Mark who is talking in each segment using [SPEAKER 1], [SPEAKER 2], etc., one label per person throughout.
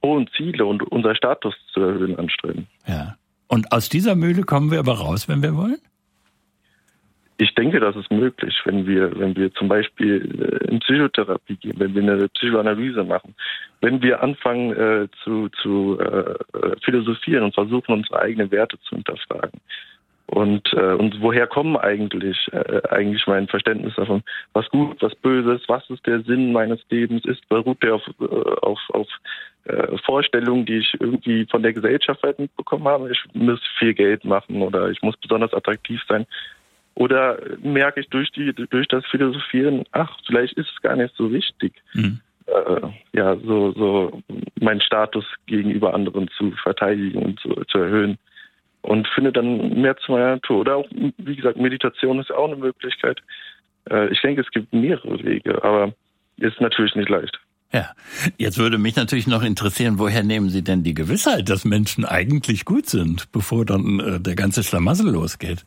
[SPEAKER 1] hohen Ziele und unser Status zu erhöhen anstreben.
[SPEAKER 2] Ja. Und aus dieser Mühle kommen wir aber raus, wenn wir wollen?
[SPEAKER 1] Ich denke, das ist möglich, wenn wir zum Beispiel in Psychotherapie gehen, wenn wir eine Psychoanalyse machen, wenn wir anfangen zu philosophieren und versuchen, unsere eigenen Werte zu hinterfragen. Und woher kommen eigentlich mein Verständnis davon, was gut, was böse ist, was ist der Sinn meines Lebens ist, beruht der auf Vorstellungen, die ich irgendwie von der Gesellschaft halt mitbekommen habe, ich muss viel Geld machen oder ich muss besonders attraktiv sein. Oder merke ich durch das Philosophieren, vielleicht ist es gar nicht so wichtig, so meinen Status gegenüber anderen zu verteidigen und zu erhöhen. Und finde dann mehr zu meiner Natur. Oder auch, wie gesagt, Meditation ist auch eine Möglichkeit. Ich denke, es gibt mehrere Wege, aber ist natürlich nicht leicht.
[SPEAKER 2] Ja, jetzt würde mich natürlich noch interessieren, woher nehmen Sie denn die Gewissheit, dass Menschen eigentlich gut sind, bevor dann der ganze Schlamassel losgeht?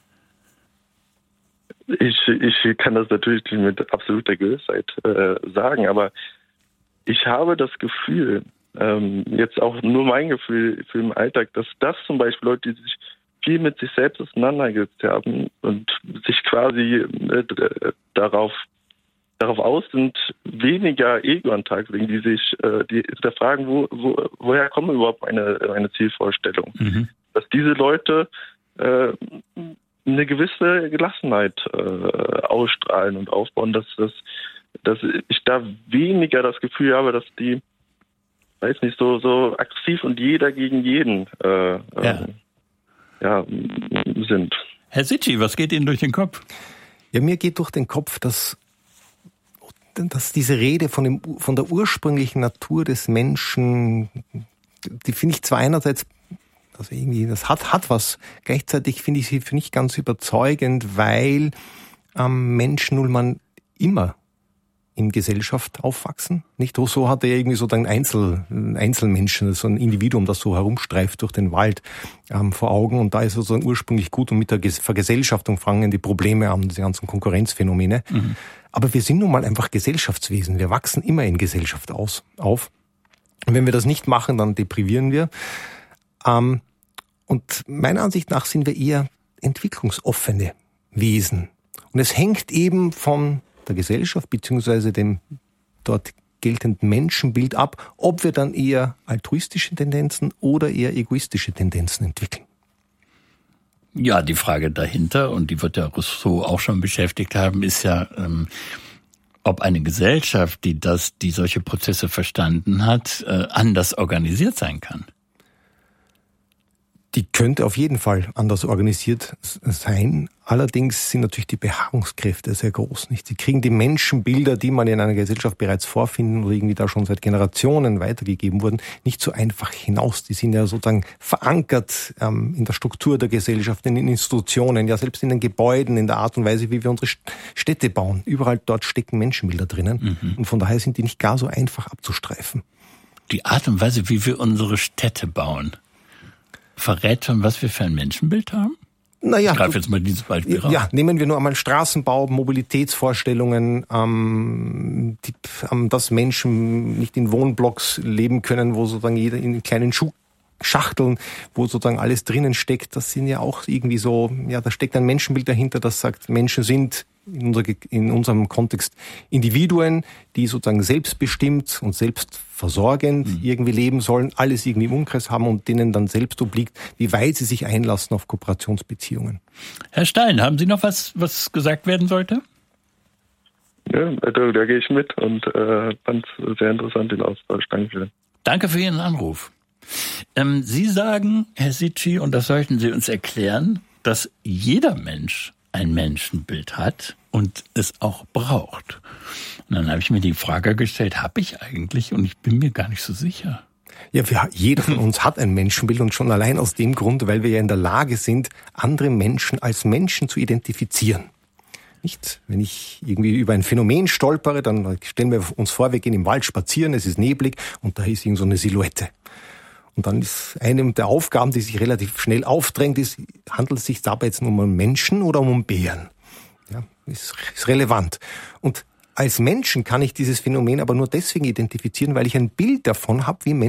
[SPEAKER 1] Ich kann das natürlich mit absoluter Gewissheit sagen, aber ich habe das Gefühl, jetzt auch nur mein Gefühl für den Alltag, dass das zum Beispiel Leute, die sich viel mit sich selbst auseinandergesetzt haben und sich quasi darauf aus sind, weniger Ego an den Tag legen, die sich die hinterfragen, woher kommen überhaupt meine Zielvorstellungen. Mhm. Dass diese Leute eine gewisse Gelassenheit ausstrahlen und aufbauen, dass ich da weniger das Gefühl habe, dass die, weiß nicht, so aggressiv und jeder gegen jeden sind.
[SPEAKER 2] Herr Sitchi, was geht Ihnen durch den Kopf?
[SPEAKER 3] Ja, mir geht durch den Kopf, dass diese Rede von der ursprünglichen Natur des Menschen, die finde ich zwar einerseits, also irgendwie, das hat was. Gleichzeitig finde ich sie für nicht ganz überzeugend, weil Menschen nun mal immer in Gesellschaft aufwachsen. Nicht? So hat er irgendwie so ein Einzelmenschen, so ein Individuum, das so herumstreift durch den Wald vor Augen. Und da ist er sozusagen ursprünglich gut und mit der Vergesellschaftung fangen die Probleme an, diese ganzen Konkurrenzphänomene. Mhm. Aber wir sind nun mal einfach Gesellschaftswesen. Wir wachsen immer in Gesellschaft auf. Und wenn wir das nicht machen, dann deprivieren wir. Und meiner Ansicht nach sind wir eher entwicklungsoffene Wesen. Und es hängt eben von der Gesellschaft beziehungsweise dem dort geltenden Menschenbild ab, ob wir dann eher altruistische Tendenzen oder eher egoistische Tendenzen entwickeln.
[SPEAKER 2] Ja, die Frage dahinter, und die wird ja Rousseau auch schon beschäftigt haben, ist ja, ob eine Gesellschaft, die solche Prozesse verstanden hat, anders organisiert sein kann.
[SPEAKER 3] Die könnte auf jeden Fall anders organisiert sein. Allerdings sind natürlich die Beharrungskräfte sehr groß, nicht? Sie kriegen die Menschenbilder, die man in einer Gesellschaft bereits vorfinden oder irgendwie da schon seit Generationen weitergegeben wurden, nicht so einfach hinaus. Die sind ja sozusagen verankert in der Struktur der Gesellschaft, in den Institutionen, ja selbst in den Gebäuden, in der Art und Weise, wie wir unsere Städte bauen. Überall dort stecken Menschenbilder drinnen. Mhm. Und von daher sind die nicht gar so einfach abzustreifen.
[SPEAKER 2] Die Art und Weise, wie wir unsere Städte bauen, verrät schon, was wir für ein Menschenbild haben?
[SPEAKER 3] Naja,
[SPEAKER 2] ich greife jetzt mal dieses Beispiel raus.
[SPEAKER 3] Ja, nehmen wir nur einmal Straßenbau, Mobilitätsvorstellungen, dass Menschen nicht in Wohnblocks leben können, wo sozusagen jeder in kleinen Schachteln, wo sozusagen alles drinnen steckt. Das sind ja auch irgendwie so, ja, da steckt ein Menschenbild dahinter, das sagt, Menschen sind in unserem Kontext Individuen, die sozusagen selbstbestimmt und selbstversorgend irgendwie leben sollen, alles irgendwie im Umkreis haben und denen dann selbst obliegt, wie weit sie sich einlassen auf Kooperationsbeziehungen.
[SPEAKER 2] Herr Stein, haben Sie noch was gesagt werden sollte?
[SPEAKER 1] Ja, da gehe ich mit und fand es sehr interessant, den Austausch. Danke.
[SPEAKER 2] Danke für Ihren Anruf. Sie sagen, Herr Sitchi, und das sollten Sie uns erklären, dass jeder Mensch ein Menschenbild hat und es auch braucht. Und dann habe ich mir die Frage gestellt, habe ich eigentlich? Und ich bin mir gar nicht so sicher.
[SPEAKER 3] Ja, jeder von uns hat ein Menschenbild und schon allein aus dem Grund, weil wir ja in der Lage sind, andere Menschen als Menschen zu identifizieren. Nicht? Wenn ich irgendwie über ein Phänomen stolpere, dann stellen wir uns vor, wir gehen im Wald spazieren, es ist neblig und da ist irgend so eine Silhouette. Und dann ist eine der Aufgaben, die sich relativ schnell aufdrängt, handelt es sich dabei jetzt nur um einen Menschen oder um einen Bären? Ja, ist relevant. Und als Menschen kann ich dieses Phänomen aber nur deswegen identifizieren, weil ich ein Bild davon habe, wie Menschen